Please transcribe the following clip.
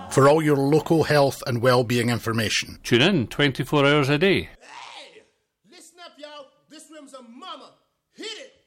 for all your local health and well-being information. Tune in 24 hours a day. Hey! Listen up, y'all. This room's a mama. Hit it!